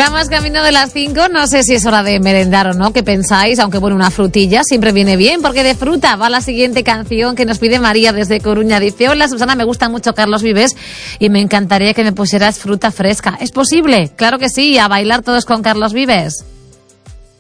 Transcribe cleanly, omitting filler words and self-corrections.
Vamos camino de las 5, no sé si es hora de merendar o no, ¿qué pensáis? Aunque bueno, una frutilla siempre viene bien, porque de fruta va la siguiente canción que nos pide María desde Coruña. Dice: hola Susana, me gusta mucho Carlos Vives y me encantaría que me pusieras fruta fresca. ¿Es posible? Claro que sí, a bailar todos con Carlos Vives.